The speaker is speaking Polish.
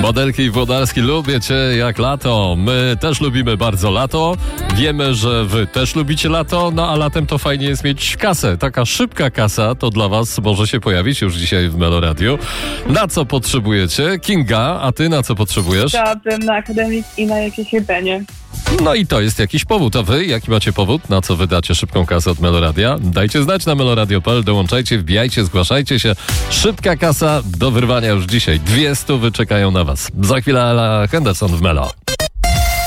Włodarki i Włodarski, lubię cię jak lato. My też lubimy bardzo lato. Wiemy, że wy też lubicie lato, no a latem to fajnie jest mieć kasę. Taka szybka kasa to dla was może się pojawić już dzisiaj w Melo Radio. Na co potrzebujecie? Kinga, a ty na co potrzebujesz? Chciałabym na akademik i na jakieś jedzenie. No i to jest jakiś powód. A wy, jaki macie powód? Na co wydacie szybką kasę od Meloradia? Dajcie znać na meloradio.pl, dołączajcie, wbijajcie, zgłaszajcie się. Szybka kasa do wyrwania już dzisiaj. 200 czekają na was. Za chwilę Ella Henderson w Melo.